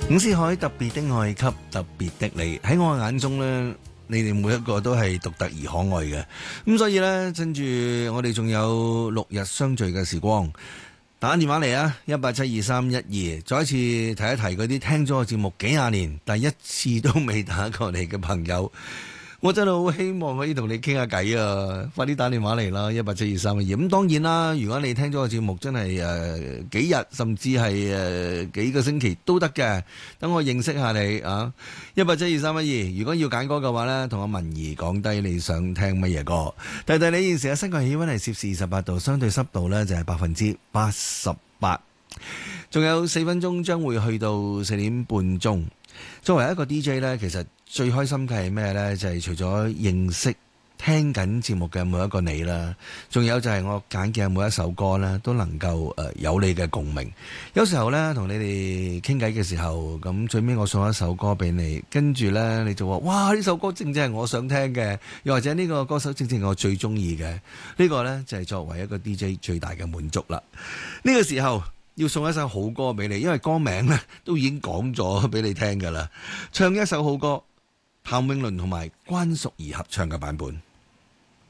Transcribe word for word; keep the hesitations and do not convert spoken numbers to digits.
伍思凱特別的愛給特別的你，喺我眼中呢，你哋每一個都係獨特而可愛嘅。咁所以呢，趁住我哋仲有六日相聚嘅時光，打電話嚟啊，一八七二三一二，再一次提一提嗰啲聽咗個節目幾廿年，但一次都未打過嚟嘅朋友。我真係好希望可以同你傾下偈啊！快啲打電話嚟啦，一八七二三一二。咁當然啦，如果你聽咗個節目真係誒、呃、幾日，甚至係誒、呃、幾個星期都得嘅。等我認識下你啊！一八七二三一二。如果要揀歌嘅話呢，同阿文儀講低你想聽乜嘢歌。提提你現時嘅室外氣溫係攝氏二十八度，相對濕度呢就係百分之八十八。仲有四分鐘將會去到四點半鐘。作為一個 D J 呢，其實最開心嘅係咩呢？就係、是、除咗認識聽緊節目嘅每一個你啦，仲有就係我揀嘅每一首歌呢，都能夠誒有你嘅共鳴。有時候呢，同你哋傾偈嘅時候，咁最尾我送一首歌俾你，跟住呢，你就話：哇！呢首歌正正係我想聽嘅，又或者呢個歌手正正係我最中意嘅。呢、這個呢，就係、是、作為一個 D J 最大嘅滿足啦。呢、這個時候，要送一首好歌俾你，因為歌名咧都已經講咗俾你聽㗎啦。唱一首好歌，譚詠麟同埋關淑怡合唱嘅版本。